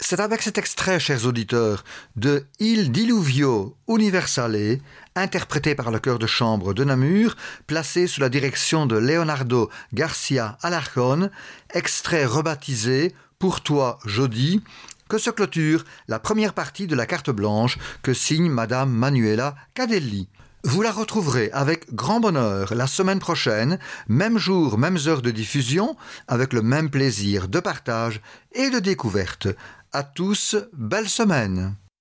C'est avec cet extrait, chers auditeurs, de Il Diluvio Universale, interprété par le chœur de chambre de Namur, placé sous la direction de Leonardo Garcia Alarcón, extrait rebaptisé Pour toi, Jody, que se clôture la première partie de la carte blanche que signe Madame Manuela Cadelli. Vous la retrouverez avec grand bonheur la semaine prochaine, même jour, mêmes heures de diffusion, avec le même plaisir de partage et de découverte. À tous, belle semaine!